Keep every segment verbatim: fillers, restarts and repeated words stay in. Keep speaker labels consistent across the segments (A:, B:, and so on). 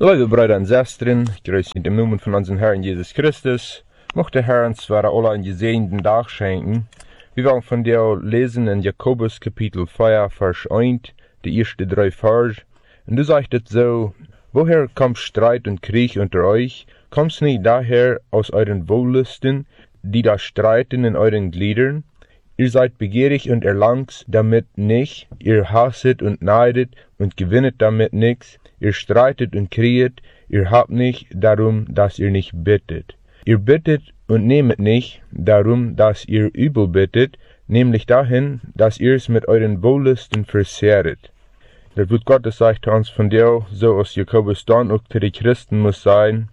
A: Liebe Brüder und Schwestern, grüß in dem Namen von unserem Herrn Jesus Christus. Mochte der Herr uns zwar alle einen gesegneten Tag schenken. Wir wollen von dir lesen in Jakobus Kapitel vier, Vers eins, die ersten drei Vers. Und du sagst es so: Woher kommt Streit und Krieg unter euch? Kommt's nicht daher aus euren Wohllüsten, die da streiten in euren Gliedern? Ihr seid begierig und erlangt damit nicht, ihr hasset und neidet und gewinnet damit nichts, ihr streitet und krieget, ihr habt nicht darum, dass ihr nicht bittet. Ihr bittet und nehmet nicht darum, dass ihr übel bittet, nämlich dahin, dass ihr es mit euren Wohllüsten versehret. Das Wort Gottes sagt uns von dir, so aus Jakobus dann auch zu den Christen muss sein,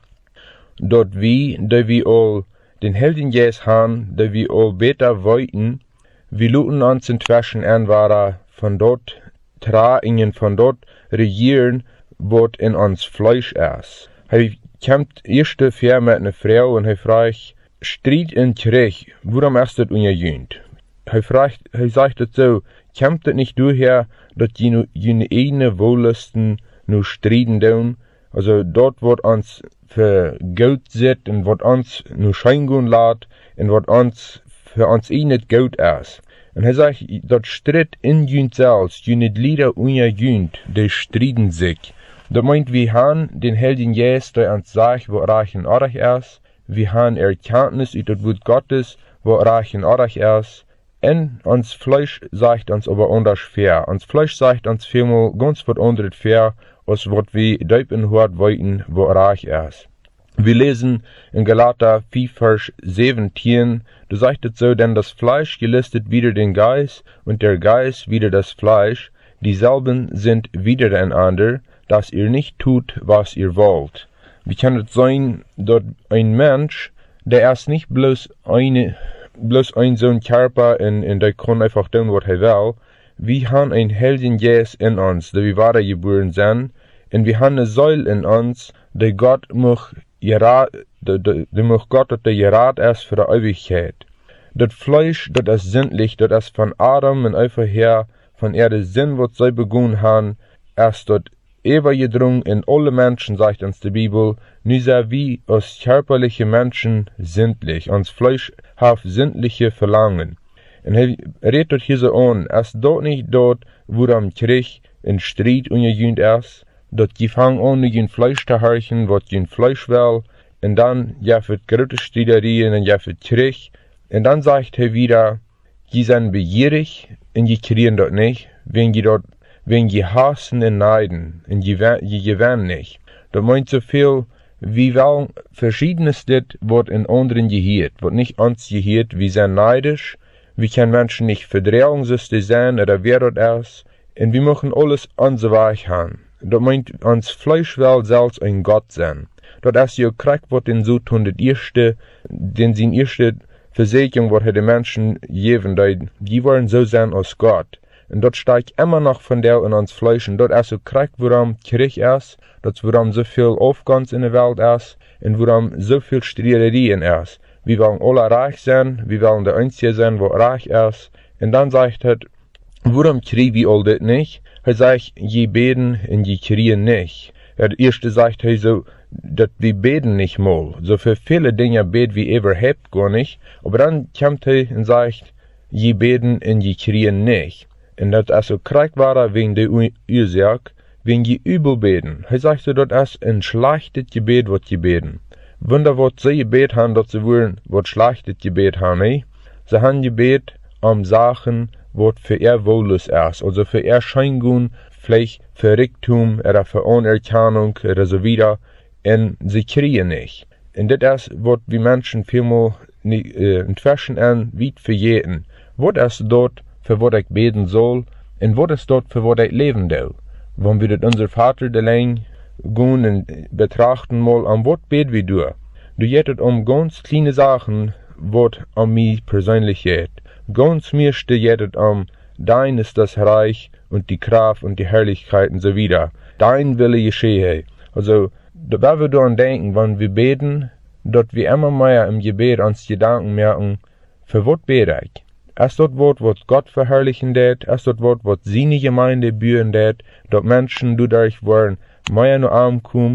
A: dort wie, da wir all den Helden jes han, da wir all beter wollten, wir luten uns inzwischen an wara von dort traingen, von dort regieren, wat in ons Fleisch is. Hij kämpft eerste ver met een vrouw en hij vraagt, strijd en Krieg, waarom is dat ongejunt? Hij vraagt, hij zegt het zo, kämpft het niet doorher, dat je je eigen wohllüsten nu strijden doen, also dort wordt ons vergoud zit en wat ons nu schijngoen laat en wat ons für ons eigen het goud is. En hij zegt, dat strijd in junt zelfs, junt lieder ongejunt, die strijden zich. Dat meint, wir han den Helden Jes, der uns sagt, wo reich und arg ist. Wir han Erkenntnis über das Wort Gottes, wo reich und arg ist. Und uns Fleisch sagt uns aber anders fair. Uns Fleisch sagt uns vielmal ganz was anderes fair, als was wir deuten hört wollten, wo reich ist. Wir lesen in Galater vier, Vers siebzehn, da sagt es so, denn das Fleisch gelistet wider den Geist und der Geist wider das Fleisch, dieselben sind widereinander, dass ihr nicht tut, was ihr wollt. Wie kann es sein, dass ein Mensch, der erst nicht bloß eine, bloß ein so ein Körper und, und der kann einfach tun, was er will, wir haben ein Helden Jes in uns, der wir wahre geboren sind, und wir haben eine Säule in uns, der Gott muss gerat, der, der, der muss Gott, der gerat ist für die Ewigkeit. Das Fleisch, das ist sinnlich, das ist von Adam und einfach her, von er der Sinn, was sie begonnen haben, erst dort übergedrungen in alle Menschen, sagt uns die Bibel, nur sehr wie aus körperliche Menschen sinnlich, uns Fleisch hat sinnliche Verlangen. Und er redet hier so an, erst dort nicht dort, wo am Krieg in Streit ungejunt ist, dort die fangen an, nicht in Fleisch zu horchen, was in Fleisch will, und dann ja für große Streiterien und ja für Krieg, und dann sagt er wieder, die sind begierig, und die kriegen dort nicht, wenn die dort wenn je hassen und neiden, und je, je gewinnen nicht. Das meint so viel, wie wel verschiedenes dit wordt in anderen geheerd, wordt nicht uns geheerd, wir sind neidisch, wir können Menschen nicht verdrehungssüchtig sein, oder wer das ist, und wir machen alles unser Weg haben. Das meint, uns Fleisch will selbst ein Gott sein. Das ist ja kriegt, was den so tun, das erste, den sind erste Versicherung, was die Menschen geben, die wollen so sein als Gott. Und dort steigt immer noch von der in uns Fleisch. Und dort ist so kriegt, woran Krieg ist, dort woran so viel Aufgangs in der Welt ist, und woran so viel Streiterien ist. Wir wollen alle reich sein, wir wollen der Einzige sein, wo reich ist. Und dann sagt er, woran kriegen wir all das nicht? Er sagt, je beten und je kriegen nicht. Der erste sagt er so, dass wir beten nicht mal. So für viele Dinge beten wir überhaupt gar nicht. Aber dann kommt er und sagt, je beten und je kriegen nicht. Und das also kriegt war wegen der Ursache, wegen die übel beten. Er sagt so, das ist ein schlechtes Gebet, was sie beten. Wunder, was sie gebet haben, dass sie wollen, was schlechtes Gebet haben, eh? Sie haben gebet um Sachen, was für ihr Wohlus ist, also für ihr Scheingun, vielleicht für Reichtum, oder für Anerkennung, oder so wieder, und sie kriegen nicht. Und das ist, was wir Menschen vielmal äh, inzwischen an, wie verjäten. Was ist dort, für was ich beten soll, und was ist dort, für was ich leben will. Wenn wir das unser Vater allein gehen und betrachten mal, an was beten wir durch. Du jettet um ganz kleine Sachen, was an mich persönlich geht. Ganz meiste jettet um, dein ist das Reich und die Kraft und die Herrlichkeit und so wieder. Dein Wille geschehe. Also, da werden wir daran denken, wenn wir beten, dass wir immer mehr im Gebet uns Gedanken merken, für was bete ich? Ist das Wort, was Gott verherrlichen det, ist das Wort, was seine Gemeinde bühren det, dass Menschen dadurch wollen, mehr nur arm kommen,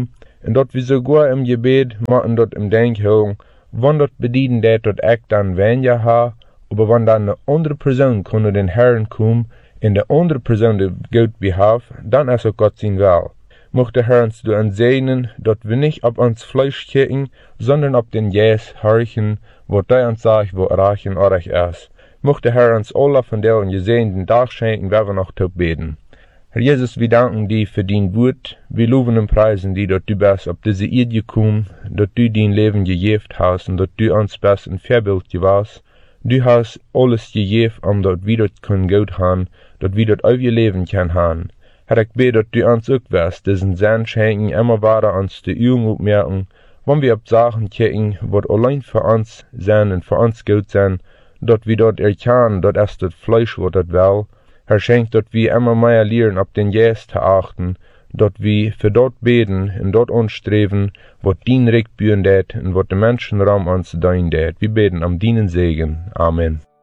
A: en dat we sogar im Gebet machen dat im Denkholen, wann dat bedienen dat dat ich dann weniger ha, aber wann dann eine andere Person kunde den Herrn kommen, in der andere Person de Gott behaf, dann ist auch Gott sein Will. Mocht der Herr uns du ansehen, dat wir nicht ab uns Fleisch kicken, sondern ab den Jes horchen, wo der uns sagt, wo reich und reich ist. Mocht der Herr uns alle von der und gesehenen Tag schenken, wer wir noch tot beten. Herr Jesus, wir danken dir für dein Wort, wir loben und preisen dir, dass du bist auf diese Erde gekommen, dass du dein Leben gegeben hast und dass du uns best ein Vorbild gewesen. Du hast alles gegeben, um dass wir das können gut haben, dass wir das auf ihr Leben können haben. Herr, ich bete, dass du uns auch wirst, diesen Sinn schenken, immer weiter uns die Augen aufmerken, wenn wir auf Sachen kicken, was allein für uns sind und für uns gut sind, dass wir dort erkennen, dass es das Fleisch, was das will. Herr, schenkt, dass wir immer mehr lernen, auf den Jesus zu achten, dass wir für dort beten und dort anstreben, was dein Recht bühren det und was der Menschenraum uns dein det. Wir beten am deinen Segen. Amen.